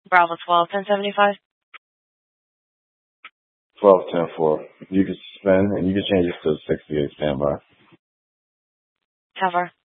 Bravo 12, 1075. 12-10-4. You can spin and you can change it to 68 standby. Cover.